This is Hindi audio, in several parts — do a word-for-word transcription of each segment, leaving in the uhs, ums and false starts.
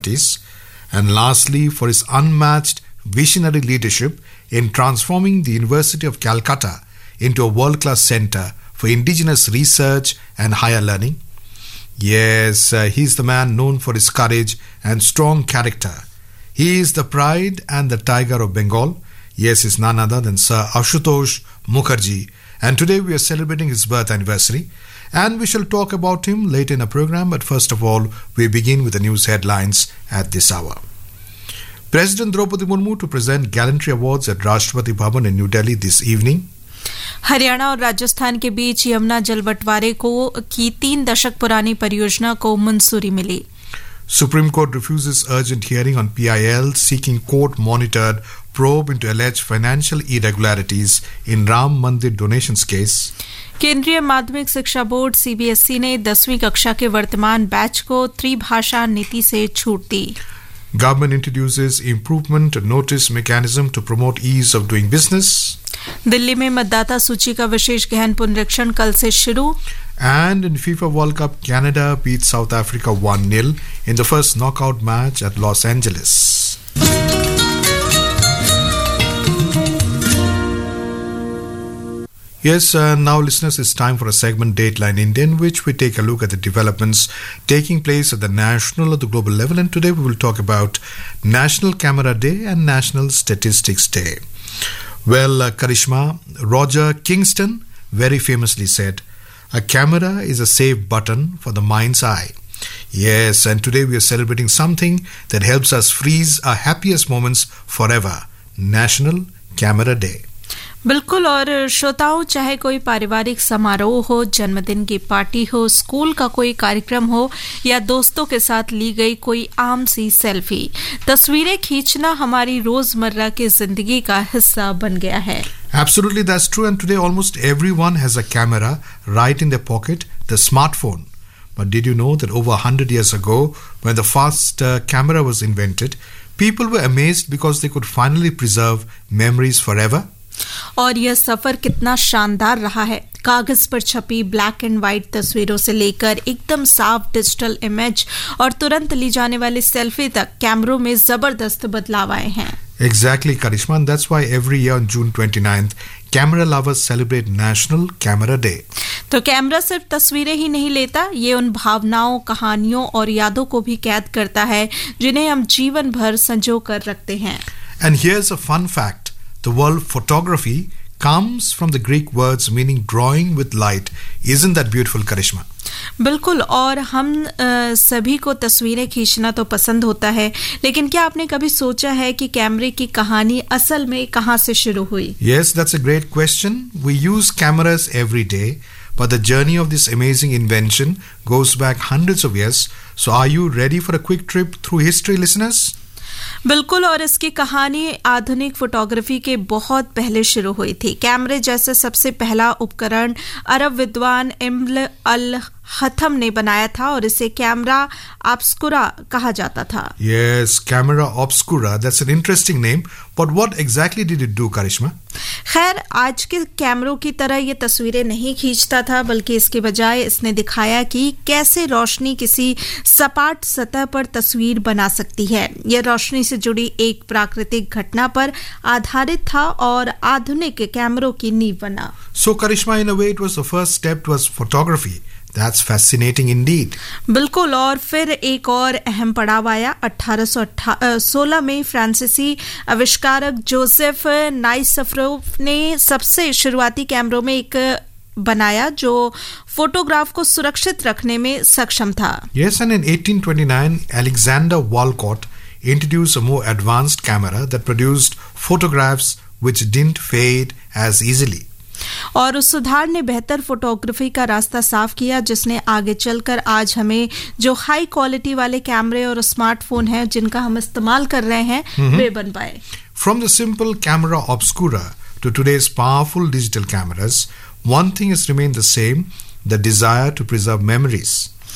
practice, and lastly for his unmatched visionary leadership in transforming the University of Calcutta into a world-class center for indigenous research and higher learning. Yes, uh, he's the man known for his courage and strong character. He is the pride and the tiger of Bengal. Yes, he's none other than Sir Ashutosh Mukherjee. And today we are celebrating his birth anniversary. And we shall talk about him later in the program. But first of all, we begin with the news headlines at this hour. President Draupadi Murmu to present Gallantry Awards at Rashtrapati Bhavan in New Delhi this evening. Haryana और राजस्थान के बीच यमुना जल बंटवारे को की तीन दशक पुरानी परियोजना को मंजूरी मिली. Supreme Court refuses urgent hearing on P I L seeking court-monitored probe into alleged financial irregularities in Ram Mandir donations case. केंद्रीय माध्यमिक शिक्षा board C B S E ने दसवीं कक्षा के वर्तमान बैच को त्रिभाषा नीति से छूट दी. Government introduces improvement notice mechanism to promote ease of doing business. Delhi में मतदाता सूची का विशेष गहन पुनरीक्षण कल से शुरू. And in FIFA World Cup, Canada beat South Africa one nil in the first knockout match at Los Angeles. Yes, uh, now listeners, it's time for a segment Dateline India, in which we take a look at the developments taking place at the national or the global level. And today we will talk about National Camera Day and National Statistics Day. Well, uh, Karishma, Roger Kingston very famously said, "A camera is a safe button for the mind's eye." Yes, and today we are celebrating something that helps us freeze our happiest moments forever. National Camera Day. बिल्कुल. और श्रोताओं, चाहे कोई पारिवारिक समारोह हो, जन्मदिन की पार्टी हो, स्कूल का कोई कार्यक्रम हो या दोस्तों के साथ ली गई कोई आम सी सेल्फी, तस्वीरें खींचना हमारी रोजमर्रा की जिंदगी का हिस्सा बन गया है. Absolutely, that's true. And today almost everyone has a camera right in their pocket, the smartphone. But did you know that over one hundred years ago, when the first uh, camera was invented, people were amazed because they could finally preserve memories forever? और यह सफर कितना शानदार रहा है. कागज पर छपी ब्लैक एंड व्हाइट तस्वीरों से लेकर एकदम साफ डिजिटल इमेज और तुरंत ली जाने वाली सेल्फी तक कैमरों में जबरदस्त बदलाव आए हैं. Exactly, Karishma, and that's why every year on June twenty-ninth, camera lovers celebrate National Camera Day. तो कैमरा सिर्फ तस्वीरें ही नहीं लेता, ये उन भावनाओं, कहानियों और यादों को भी कैद करता है जिन्हें हम जीवन भर संजो कर रखते हैं. And here's a fun fact. The word photography comes from the Greek words meaning drawing with light. Isn't that beautiful, Karishma? बिल्कुल. और हम आ, सभी को तस्वीरें खींचना तो पसंद होता है, लेकिन क्या आपने कभी सोचा है कि कैमरे की कहानी असल में कहां से शुरू हुई? Yes, that's a great question. We use cameras every day, but the journey of this amazing invention goes back hundreds of years. So are you ready for a quick trip through history, listeners? बिल्कुल. और इसकी कहानी आधुनिक फोटोग्राफी के बहुत पहले शुरू हुई थी. कैमरे जैसे सबसे पहला उपकरण अरब विद्वान इब्न अल हथम ने बनाया था और इसे कैमरा ऑब्स्कुरा कहा जाता था. Yes, camera obscura. That's an interesting name. But what exactly did it do, Karishma? खैर, आज के कैमरों की तरह ये तस्वीरें नहीं खींचता था, बल्कि इसके बजाय इसने दिखाया कि कैसे रोशनी किसी सपाट सतह पर तस्वीर बना सकती है. यह रोशनी से जुड़ी एक प्राकृतिक घटना पर आधारित था और आधुनिक कैमरों की नींव बना. So, Karishma, in a way, it was the first step towards photography. That's fascinating indeed. बिल्कुल. और फिर एक और अहम पड़ाव आया. अठारह सौ सोलह में फ्रांसीसी आविष्कारक जोसेफ नाइसफरोव ने सबसे शुरुआती कैमरों में एक बनाया जो फोटोग्राफ को सुरक्षित रखने में सक्षम था. Yes, and in eighteen twenty-nine, Alexander Walcott introduced a more advanced camera that produced photographs which didn't fade as easily. और उस सुधार ने बेहतर फोटोग्राफी का रास्ता साफ किया, जिसने आगे चलकर आज हमें जो हाई क्वालिटी वाले कैमरे और स्मार्टफोन हैं जिनका हम इस्तेमाल कर रहे हैं, mm-hmm. वे बन पाए. From the simple camera obscura to today's powerful digital cameras, one thing has remained the same: the desire to preserve memories.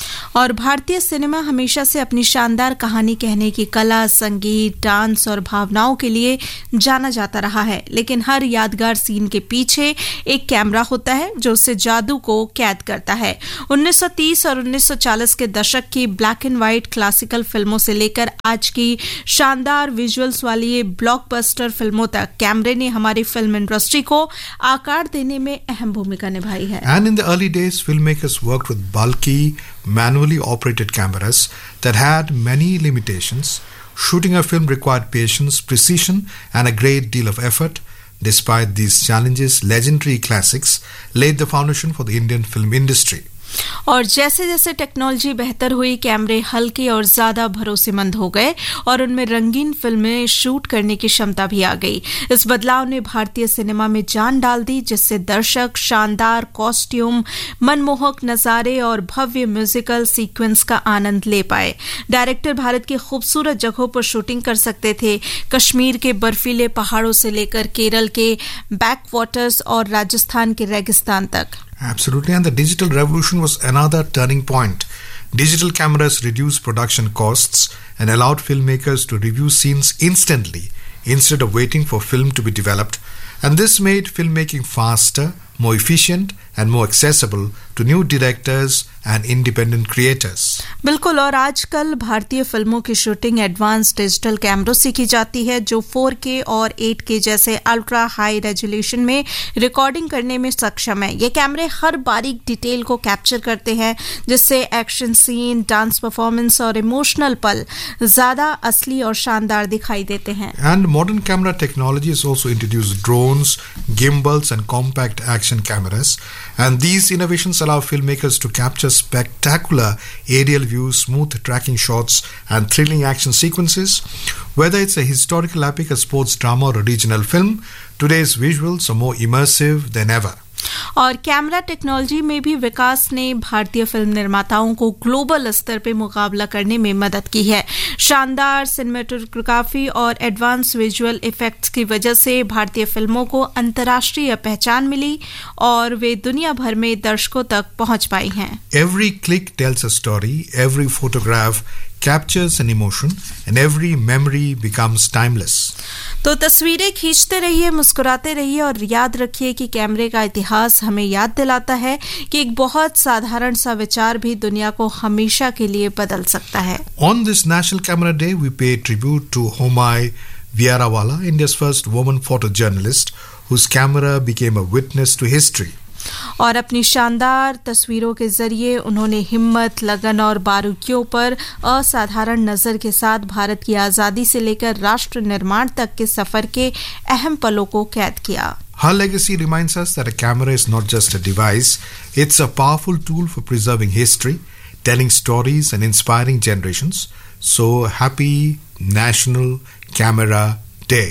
और भारतीय सिनेमा हमेशा से अपनी शानदार कहानी कहने की कला, संगीत, डांस और भावनाओं के लिए जाना जाता रहा है, लेकिन हर यादगार सीन के पीछे एक कैमरा होता है जो उससे जादू को कैद करता है। उन्नीस सौ तीस और उन्नीस सौ चालीस के दशक की ब्लैक एंड व्हाइट क्लासिकल फिल्मों से लेकर आज की शानदार विजुअल्स वाली ये ब्लॉकबस्टर फिल्मों तक कैमरे ने हमारी फिल्म इंडस्ट्री को आकार देने में अहम भूमिका निभाई है। And in the early days, filmmakers worked with bulky, manually operated cameras that had many limitations. Shooting a film required patience, precision, and a great deal of effort. Despite these challenges, legendary classics laid the foundation for the Indian film industry. और जैसे जैसे टेक्नोलॉजी बेहतर हुई, कैमरे हल्के और ज्यादा भरोसेमंद हो गए और उनमें रंगीन फिल्में शूट करने की क्षमता भी आ गई। इस बदलाव ने भारतीय सिनेमा में जान डाल दी, जिससे दर्शक शानदार कॉस्ट्यूम, मनमोहक नजारे और भव्य म्यूजिकल सीक्वेंस का आनंद ले पाए। डायरेक्टर भारत की खूबसूरत जगहों पर शूटिंग कर सकते थे, कश्मीर के बर्फीले पहाड़ों से लेकर केरल के बैक वाटर्स और राजस्थान के रेगिस्तान तक। Absolutely, and the digital revolution was another turning point. Digital cameras reduced production costs and allowed filmmakers to review scenes instantly instead of waiting for film to be developed. And this made filmmaking faster, more efficient and more accessible to new directors and independent creators. बिल्कुल, और आजकल भारतीय फिल्मों की शूटिंग एडवांस डिजिटल कैमरों से की जाती है जो फोर के और एट के जैसे अल्ट्रा हाई रेजोल्यूशन में रिकॉर्डिंग करने में सक्षम है। ये कैमरे हर बारीक डिटेल को कैप्चर करते हैं, जिससे एक्शन सीन, डांस परफॉर्मेंस और इमोशनल पल ज्यादा असली और शानदार दिखाई देते हैं। And modern camera technology has also introduced drones, gimbals and compact action cameras. And these innovations allow filmmakers to capture spectacular aerial views, smooth tracking shots, and thrilling action sequences. Whether it's a historical epic, a sports drama, or a regional film, today's visuals are more immersive than ever. और कैमरा टेक्नोलॉजी में भी विकास ने भारतीय फिल्म निर्माताओं को ग्लोबल स्तर पे मुकाबला करने में मदद की है। शानदार सिनेमेटोग्राफी और एडवांस विजुअल इफेक्ट्स की वजह से भारतीय फिल्मों को अंतर्राष्ट्रीय पहचान मिली और वे दुनिया भर में दर्शकों तक पहुंच पाई हैं। Every click tells a story, every photograph captures an emotion, and every memory becomes timeless. तो तस्वीरें खींचते रहिए, मुस्कुराते रहिए और याद रखिए कि कैमरे का इतिहास हमें याद दिलाता है कि एक बहुत साधारण सा विचार भी दुनिया को हमेशा के लिए बदल सकता है। On this National Camera Day, we pay tribute to Homai Vierawala, India's first woman photojournalist, whose camera became a witness to history. और अपनी शानदार तस्वीरों के जरिए उन्होंने हिम्मत, लगन और बारीकियों पर असाधारण नजर के साथ भारत की आजादी से लेकर राष्ट्र निर्माण तक के सफर के अहम पलों को कैद किया। Her legacy reminds us that a camera is not just a device, it's a powerful tool for preserving history, telling stories and inspiring generations. So happy National Camera Day.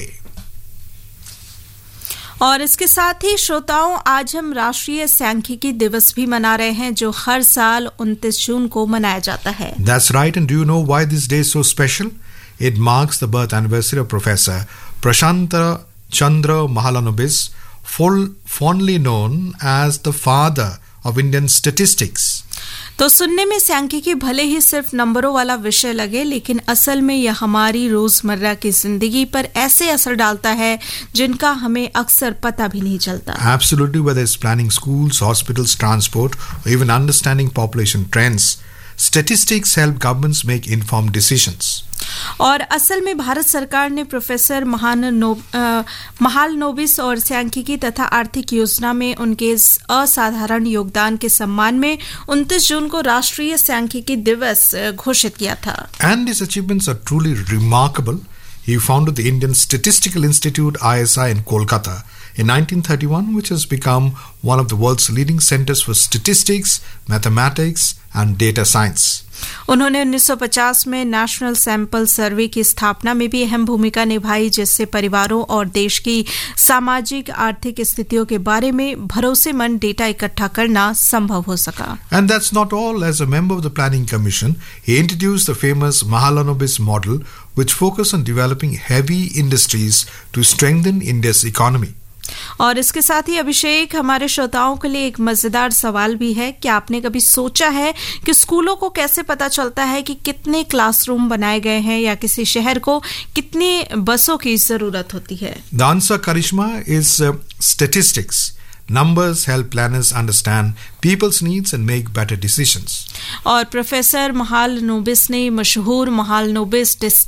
और इसके साथ ही श्रोताओं, आज हम राष्ट्रीय सांख्यिकी दिवस भी मना रहे हैं जो हर साल उनतीस जून को मनाया जाता है। That's right, and do you know why this day is so special? It marks the birth anniversary of Professor Prashanta Chandra Mahalanobis, fondly known as the father of Indian statistics. तो सुनने में सांख्यिकी भले ही सिर्फ नंबरों वाला विषय लगे, लेकिन असल में यह हमारी रोजमर्रा की जिंदगी पर ऐसे असर डालता है जिनका हमें अक्सर पता भी नहीं चलता। Absolutely, whether it's planning schools, hospitals, transport, or even understanding population trends, statistics help governments make informed decisions. और असल में भारत सरकार ने प्रोफेसर महालनोबिस और सांख्यिकी तथा आर्थिक योजना में उनके असाधारण योगदान के सम्मान में उनतीस जून को राष्ट्रीय सांख्यिकी दिवस घोषित किया था। And his achievements are truly remarkable. He founded the Indian Statistical Institute I S I in Kolkata in nineteen thirty-one, which has become one of the world's leading centers for statistics, mathematics and data science. उन्होंने उन्नीस सौ पचास में नेशनल सैंपल सर्वे की स्थापना में भी अहम भूमिका निभाई, जिससे परिवारों और देश की सामाजिक आर्थिक स्थितियों के बारे में भरोसेमंद डेटा इकट्ठा करना संभव हो सका। And that's not all. As a member of the Planning Commission, he introduced the famous Mahalanobis model, which focused on developing heavy industries to strengthen India's economy. और इसके साथ ही अभिषेक, हमारे श्रोताओं के लिए एक मजेदार सवाल भी है कि आपने कभी सोचा है कि स्कूलों को कैसे पता चलता है कि कितने क्लासरूम बनाए गए हैं या किसी शहर को कितनी बसों की जरूरत होती है? The answer, Karishma, is uh, statistics. Numbers help planners understand people's needs and make better decisions. और प्रोफेसर महालनोबिस ने मशहूर महालनोबिस